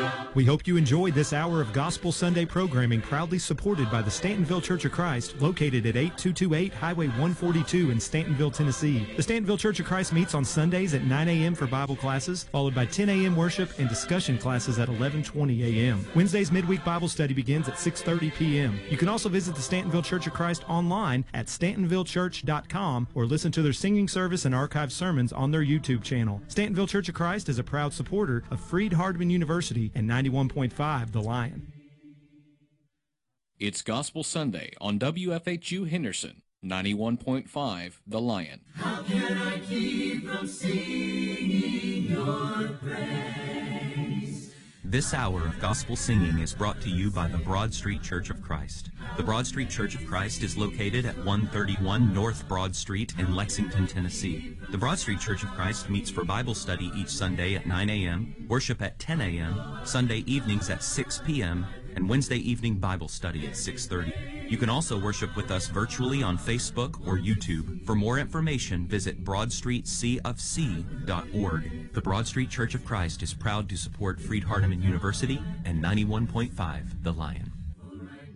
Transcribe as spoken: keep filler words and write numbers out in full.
We hope you enjoyed this hour of Gospel Sunday programming proudly supported by the Stantonville Church of Christ, located at eighty-two twenty-eight Highway one forty-two in Stantonville, Tennessee. The Stantonville Church of Christ meets on Sundays at nine a.m. for Bible classes, followed by ten a.m. worship and discussion classes at eleven twenty a.m. Wednesday's midweek Bible study begins at six thirty p.m. You can also visit the Stantonville Church of Christ online at stantonville church dot com or listen to their singing service and archived sermons on their YouTube channel. Stantonville Church of Christ is a proud supporter of Freed-Hardeman University and ninety-one point five The Lion. It's Gospel Sunday on W F H U Henderson, ninety-one point five The Lion. How can I keep from singing your praise? This hour of gospel singing is brought to you by the Broad Street Church of Christ. The Broad Street Church of Christ is located at one thirty-one North Broad Street in Lexington, Tennessee. The Broad Street Church of Christ meets for Bible study each Sunday at nine a.m., worship at ten a.m., Sunday evenings at six p.m., and Wednesday evening Bible study at six thirty. You can also worship with us virtually on Facebook or YouTube. For more information, visit broad street c of c dot org. The Broad Street Church of Christ is proud to support Freed-Hardeman University and ninety-one point five The Lion.